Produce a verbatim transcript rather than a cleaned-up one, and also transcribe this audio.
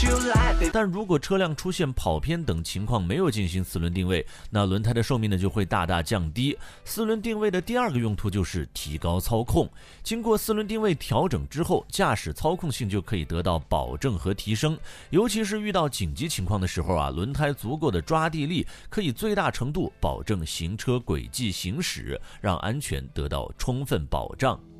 但如果车辆出现跑偏等情况没有进行四轮定位，那轮胎的寿命呢就会大大降低。四轮定位的第二个用途就是提高操控。经过四轮定位调整之后，驾驶操控性就可以得到保证和提升。尤其是遇到紧急情况的时候啊，轮胎足够的抓地力可以最大程度保证行车轨迹行驶，让安全得到充分保障。